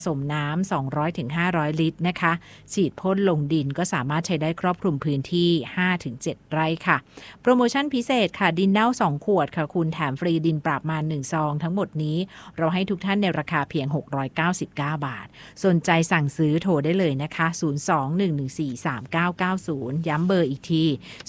ผสมน้ำ 200-500 ลิตรนะคะฉีดพ่นลงดินก็สามารถใช้ได้ครอบคลุมพื้นที่ 5-7 ไร่ค่ะโปรโมชั่นพิเศษค่ะดินเน่า2 ขวดค่ะคุณแถมฟรีดินปราบมาร1 ซองทั้งหมดนี้เราให้ทุกท่านในราคาเพียง699 บาทสนใจสั่งซื้อโทรได้เลยนะคะ 02-114-3990 ย้ำเบอร์อีกที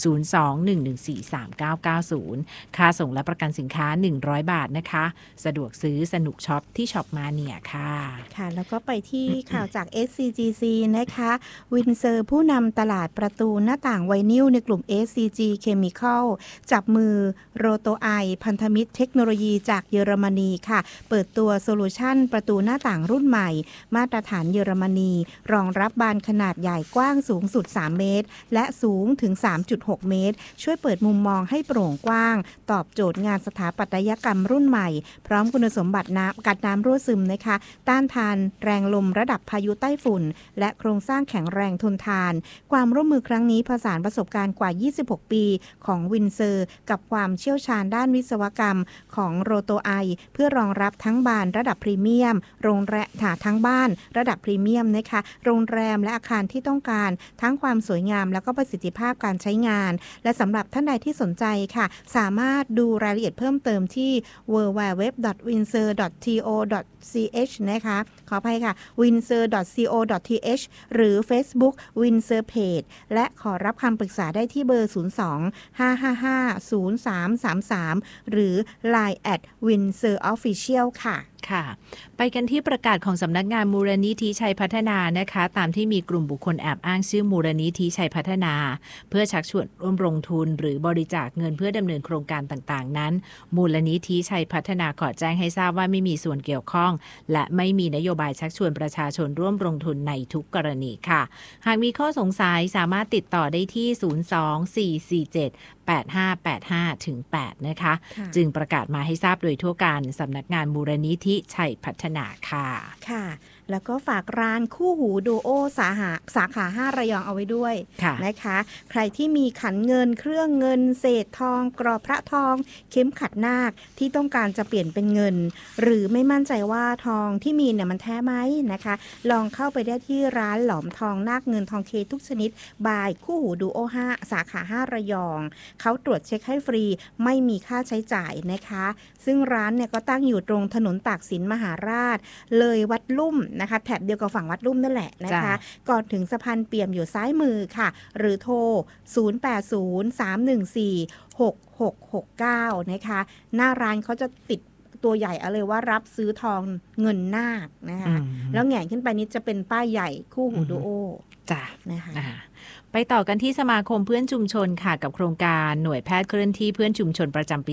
02-114-3990 ค่าส่งและประกันสินค้า100 บาทนะคะสะดวกซื้อสนุกช็อปที่ช็อปมาเนี่ยค่ะค่ะแล้วก็ไปที่ข่าวจาก SCGC นะคะวินเซอร์ผู้นำตลาดประตูหน้าต่างไวนิลในกลุ่ม SCG Chemical จับมือโรโตไอพันธมิตรเทคโนโลยีจากเยอรมนีค่ะเปิดตัวโซลูชันประตูหน้าต่างรุ่นใหม่มาตรฐานเยอรมนีรองรับบานขนาดใหญ่กว้างสูงสุด3 เมตรและสูงถึง 3.6 เมตรช่วยเปิดมุมมองให้โปร่งกว้างตอบโจทย์งานสถาปัตยกรรมรุ่นใหม่พร้อมคุณสมบัติกันน้ำรั่วซึมนะคะต้านทานแรงลมระดับพายุใต้ฝุ่นและโครงสร้างแข็งแรงทนทานความร่วมมือครั้งนี้ผสานประสบการณ์กว่า26 ปีของวินเซอร์กับความเชี่ยวชาญด้านวิศวกรรมของโรโตไอเพื่อรองรับทั้งบานระดับพรีเมียมโรงแรมทั้งบ้านระดับพรีเมียมนะคะโรงแรมและอาคารที่ต้องการทั้งความสวยงามและก็ประสิทธิภาพการใช้งานและสำหรับท่านใดที่สนใจค่ะสามารถดูรายละเอียดเพิ่มเติมที่ www.windsor.co.ch นะคะขออภัยค่ะ windsor.co.th หรือ Facebook Windsor Page และขอรับคำปรึกษาได้ที่เบอร์ 02-555-0333 หรือ Line @Windsor Official ค่ะค่ะไปกันที่ประกาศของสำนักงานมูลนิธิชัยพัฒนานะคะตามที่มีกลุ่มบุคคลแอบอ้างชื่อมูลนิธิชัยพัฒนาเพื่อชักชวนร่วมลงทุนหรือบริจาคเงินเพื่อดำเนินโครงการต่างๆนั้นมูลนิธิชัยพัฒนาขอแจ้งให้ทราบว่าไม่มีส่วนเกี่ยวข้องและไม่มีนโยบายชักชวนประชาชนร่วมลงทุนในทุกกรณีค่ะหากมีข้อสงสัยสามารถติดต่อได้ที่ 02-447-8585-8 นะคะจึงประกาศมาให้ทราบโดยทั่วกันสำนักงานมูลนิธิชัยพัฒนาค่ะค่ะแล้วก็ฝากร้านคู่หูดูโอสาขา5ระยองเอาไว้ด้วยนะคะใครที่มีขันเงินเครื่องเงินเศษทองกรอบพระทองเข็มขัดนาคที่ต้องการจะเปลี่ยนเป็นเงินหรือไม่มั่นใจว่าทองที่มีเนี่ยมันแท้ไหมนะคะลองเข้าไปได้ที่ร้านหลอมทองนาคเงินทองเคทุกชนิดบายคู่หูดูโอ5สาขา5ระยองเขาตรวจเช็คให้ฟรีไม่มีค่าใช้จ่ายนะคะซึ่งร้านเนี่ยก็ตั้งอยู่ตรงถนนตากสินมหาราชเลยวัดลุ่มนะคะแถบเดียวกับฝั่งวัดลุ่มนั่นแหละนะคะก่อนถึงสะพานเปี่ยมอยู่ซ้ายมือค่ะหรือโทร 0803146669 นะคะหน้าร้านเขาจะติดตัวใหญ่เอาเลยว่ารับซื้อทองเงินนาคนะคะแล้วแหง่ขึ้นไปนี้จะเป็นป้ายใหญ่คู่หูดูโอจ้ะนะคะไปต่อกันที่สมาคมเพื่อนชุมชนค่ะกับโครงการหน่วยแพทย์เคลื่อนที่เพื่อนชุมชนประจำปี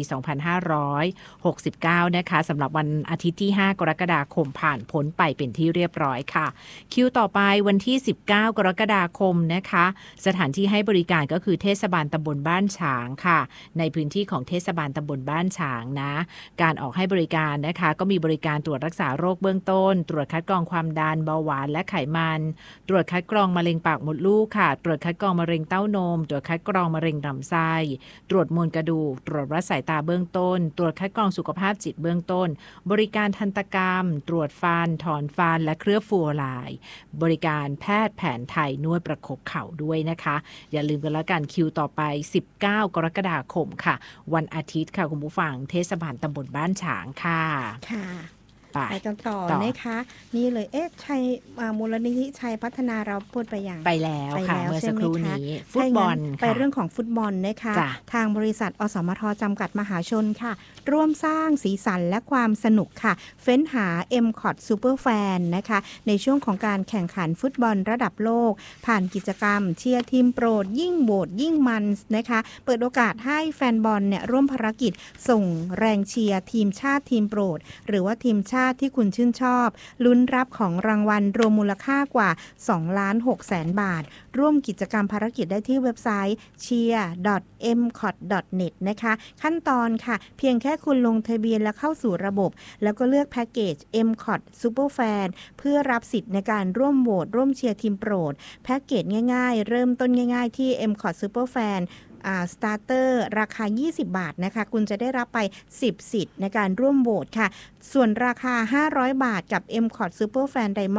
2569 นะคะสำหรับวันอาทิตย์ที่ 5 กรกฎาคมผ่านพ้นไปเป็นที่เรียบร้อยค่ะคิวต่อไปวันที่ 19 กรกฎาคมนะคะสถานที่ให้บริการก็คือเทศบาลตำบลบ้านฉางค่ะในพื้นที่ของเทศบาลตำบลบ้านฉางนะการออกให้บริการนะคะก็มีบริการตรวจรักษาโรคเบื้องต้นตรวจคัดกรองความดันเบาหวานและไขมันตรวจคัดกรองมะเร็งปากมดลูกค่ะตรวจคัดกรองมะเร็งเต้านมตรวจคัดกรองมะเร็งลำไส้ตรวจมวลกระดูกตรวจวัดสายตาเบื้องต้นตรวจคัดกรองสุขภาพจิตเบื้องต้นบริการทันตกรรมตรวจฟันถอนฟันและเคลือบฟลูออไรด์บริการแพทย์แผนไทยนวดประคบเข่าด้วยนะคะอย่าลืมกันแล้วกันคิวต่อไป19 กรกฎาคมค่ะวันอาทิตย์ค่ะคุณผู้ฟังเทศบาลตำบลบ้านฉางค่ะไปกันต่อนะคะนี่เลยชัยมูลนิธิชัยพัฒนาเราพูดไปอย่างไปแล้วค่ะเมื่อสักครู่นี้ฟุตบอลไปเรื่องของฟุตบอลนะคะทางบริษัทอสมทจำกัดมหาชนค่ะร่วมสร้างสีสันและความสนุกค่ะเฟ้นหา MCOT Super Fan นะคะในช่วงของการแข่งขันฟุตบอลระดับโลกผ่านกิจกรรมเชียร์ทีมโปรดยิ่งโหวตยิ่งมันนะคะเปิดโอกาสให้แฟนบอลเนี่ยร่วมภารกิจส่งแรงเชียร์ทีมชาติทีมโปรดหรือว่าทีมชาติที่คุณชื่นชอบลุ้นรับของรางวัลรวมมูลค่ากว่า 2,600,000 บาทร่วมกิจกรรมภารกิจได้ที่เว็บไซต์ cheer.mcot.net นะคะขั้นตอนค่ะเพียงแค่คุณลงทะเบียนและเข้าสู่ระบบแล้วก็เลือกแพ็กเกจ MCOT Superfan เพื่อรับสิทธิ์ในการร่วมโหวตร่วมเชียร์ทีมโปรดแพ็กเกจง่ายๆเริ่มต้นง่ายๆที่ MCOT Superfan สตาร์เตอร์ราคา20 บาทนะคะคุณจะได้รับไป10 สิทธิ์ในการร่วมโหวตค่ะส่วนราคา500 บาทกับ M-Cot Superfan Diamond